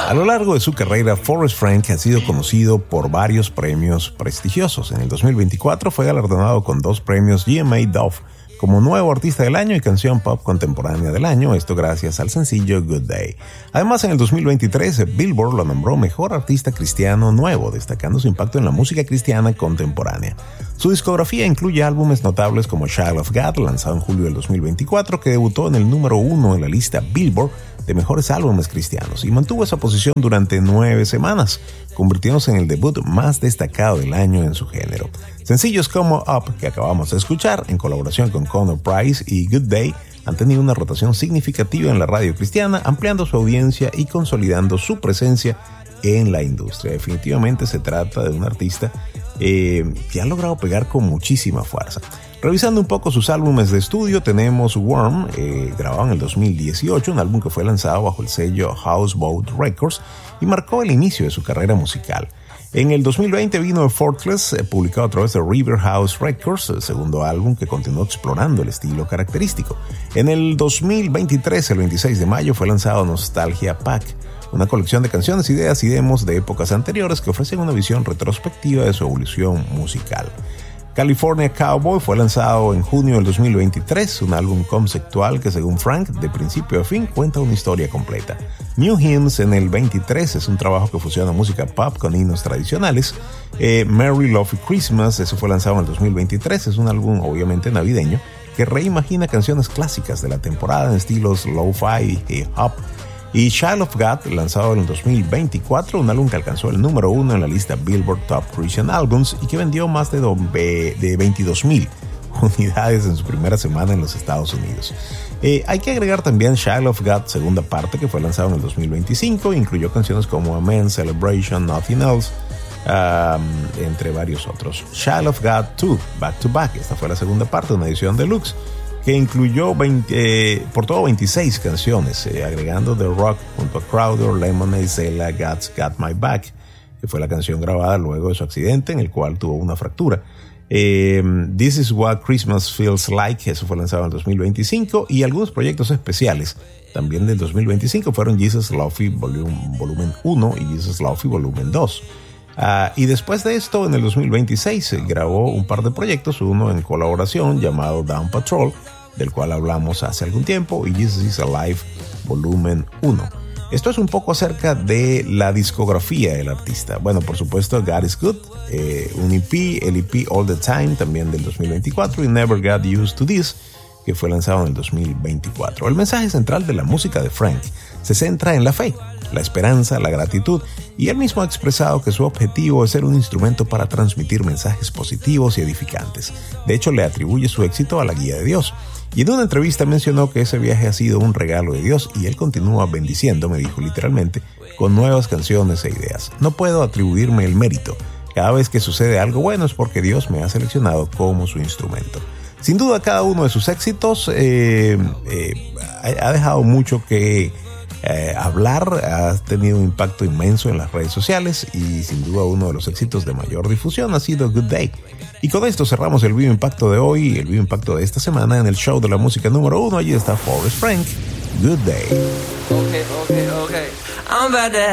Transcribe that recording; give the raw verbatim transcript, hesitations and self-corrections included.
A lo largo de su carrera, Forrest Frank ha sido conocido por varios premios prestigiosos. En el dos mil veinticuatro fue galardonado con dos premios G M A Dove como Nuevo Artista del Año y Canción Pop Contemporánea del Año, esto gracias al sencillo Good Day. Además, en el dos mil veintitrés, Billboard lo nombró Mejor Artista Cristiano Nuevo, destacando su impacto en la música cristiana contemporánea. Su discografía incluye álbumes notables como Child of God, lanzado en julio del dos mil veinticuatro, que debutó en el número uno en la lista Billboard de mejores álbumes cristianos y mantuvo esa posición durante nueve semanas, convirtiéndose en el debut más destacado del año en su género. Sencillos como Up, que acabamos de escuchar, en colaboración con Connor Price, y Good Day, han tenido una rotación significativa en la radio cristiana, ampliando su audiencia y consolidando su presencia en la industria. Definitivamente se trata de un artista eh, que ha logrado pegar con muchísima fuerza. Revisando un poco sus álbumes de estudio, tenemos Worm, eh, grabado en el dos mil dieciocho, un álbum que fue lanzado bajo el sello Houseboat Records y marcó el inicio de su carrera musical. En el dos mil veinte vino Fortress, eh, publicado a través de River House Records, el segundo álbum que continuó explorando el estilo característico. En el dos mil veintitrés, el veintiséis de mayo, fue lanzado Nostalgia Pack, una colección de canciones, ideas y demos de épocas anteriores que ofrecen una visión retrospectiva de su evolución musical. California Cowboy fue lanzado en junio del dos mil veintitrés, un álbum conceptual que, según Frank, de principio a fin cuenta una historia completa. New Hymns en el veintitrés es un trabajo que fusiona música pop con himnos tradicionales. Eh, Merry Lovely Christmas, ese fue lanzado en el dos mil veintitrés, es un álbum obviamente navideño que reimagina canciones clásicas de la temporada en estilos lo-fi y hip hop. Y Child of God, lanzado en el dos mil veinticuatro, un álbum que alcanzó el número uno en la lista Billboard Top Christian Albums y que vendió más de, de veintidós mil unidades en su primera semana en los Estados Unidos. Eh, hay que agregar también Child of God, segunda parte, que fue lanzado en el dos mil veinticinco, e incluyó canciones como Amen, Celebration, Nothing Else, um, entre varios otros. Child of God dos, Back to Back, esta fue la segunda parte, una edición deluxe, que incluyó veinte, eh, por todo veintiséis canciones, eh, agregando The Rock junto a Crowder, Lemonade, Zella, God's Got My Back, que fue la canción grabada luego de su accidente en el cual tuvo una fractura. Eh, This Is What Christmas Feels Like, eso fue lanzado en el dos mil veinticinco, y algunos proyectos especiales también del dos mil veinticinco fueron Jesus Lofi Volumen uno y Jesus Lofi Volumen dos. Uh, y después de esto, en el dos mil veintiséis, eh, grabó un par de proyectos, uno en colaboración llamado Down Patrol, del cual hablamos hace algún tiempo, y Jesus Is Alive Volumen uno. Esto es un poco acerca de la discografía del artista. Bueno, por supuesto, God Is Good, eh, un E P, el E P All The Time, también del dos mil veinticuatro, y Never Got Used To This, que fue lanzado en el dos mil veinticuatro. El mensaje central de la música de Frank se centra en la fe, la esperanza, la gratitud, y él mismo ha expresado que su objetivo es ser un instrumento para transmitir mensajes positivos y edificantes. De hecho, le atribuye su éxito a la guía de Dios. Y en una entrevista mencionó que ese viaje ha sido un regalo de Dios y él continúa bendiciendo, me dijo literalmente, con nuevas canciones e ideas. No puedo atribuirme el mérito. Cada vez que sucede algo bueno es porque Dios me ha seleccionado como su instrumento. Sin duda, cada uno de sus éxitos eh, eh, ha dejado mucho que eh, hablar, ha tenido un impacto inmenso en las redes sociales y sin duda uno de los éxitos de mayor difusión ha sido Good Day. Y con esto cerramos el Vivo Impacto de hoy, el Vivo Impacto de esta semana en el show de la música número uno. Allí está Forrest Frank, Good Day. Okay, okay, okay. I'm about to